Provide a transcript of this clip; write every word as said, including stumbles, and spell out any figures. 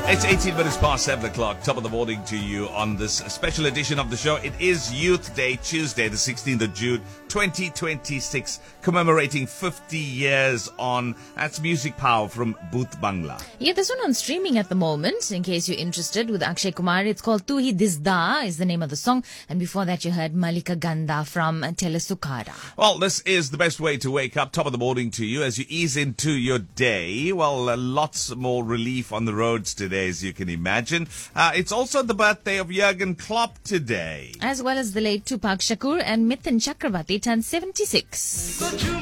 It's eighteen minutes past seven o'clock. Top of the morning to you on this special edition of the show. It is Youth Day, Tuesday, the sixteenth of June, twenty twenty-six, commemorating fifty years on. That's Music Power from Booth Bangla. Yeah, this one on streaming at the moment, in case you're interested, with Akshay Kumar. It's called Tu Hi Disda is the name of the song. And before that, you heard Malika Ganda from Telesukara. Well, this is the best way to wake up. Top of the morning to you as you ease into your day. Well, uh, lots more relief on the roads today, as you can imagine. Uh, it's also the birthday of Jurgen Klopp today. As well as the late Tupac Shakur, and Mithun Chakravarti turned seventy-six.